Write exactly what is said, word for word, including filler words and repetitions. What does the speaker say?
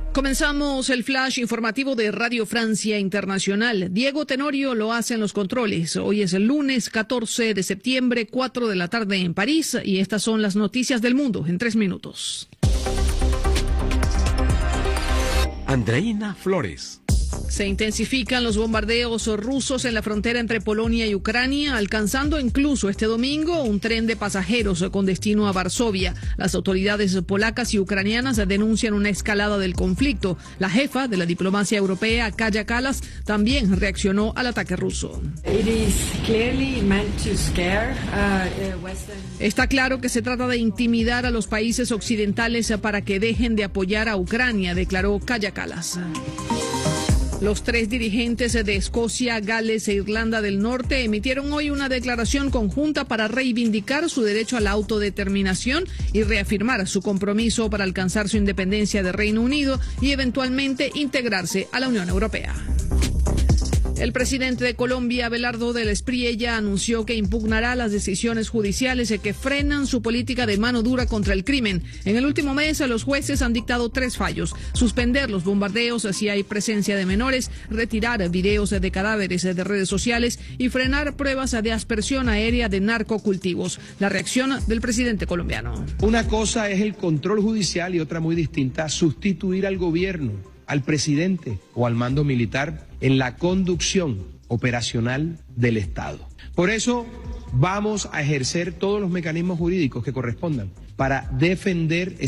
Comenzamos el flash informativo de Radio Francia Internacional. Diego Tenorio lo hace en los controles. Hoy es el lunes catorce de septiembre, cuatro de la tarde en París, y estas son las noticias del mundo en tres minutos. Andreina Flores. Se intensifican los bombardeos rusos en la frontera entre Polonia y Ucrania, alcanzando incluso este domingo un tren de pasajeros con destino a Varsovia. Las autoridades polacas y ucranianas denuncian una escalada del conflicto. La jefa de la diplomacia europea, Kaja Kallas, también reaccionó al ataque ruso. Está claro que se trata de intimidar a los países occidentales para que dejen de apoyar a Ucrania, declaró Kaja Kallas. Los tres dirigentes de Escocia, Gales e Irlanda del Norte emitieron hoy una declaración conjunta para reivindicar su derecho a la autodeterminación y reafirmar su compromiso para alcanzar su independencia de Reino Unido y eventualmente integrarse a la Unión Europea. El presidente de Colombia, Abelardo del Espriella, anunció que impugnará las decisiones judiciales que frenan su política de mano dura contra el crimen. En el último mes, los jueces han dictado tres fallos: suspender los bombardeos si hay presencia de menores, retirar videos de cadáveres de redes sociales y frenar pruebas de aspersión aérea de narcocultivos. La reacción del presidente colombiano. Una cosa es el control judicial y otra muy distinta, sustituir al gobierno, al presidente o al mando militar en la conducción operacional del Estado. Por eso vamos a ejercer todos los mecanismos jurídicos que correspondan para defender